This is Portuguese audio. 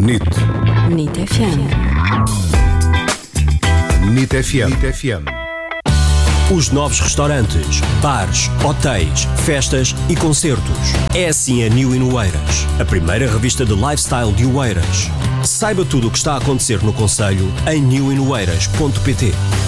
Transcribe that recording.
NIT FM. NIT FM. Os novos restaurantes, bares, hotéis, festas e concertos. É assim a New in Oeiras, a primeira revista de lifestyle de Oeiras. Saiba tudo o que está a acontecer no concelho em newinoeiras.pt.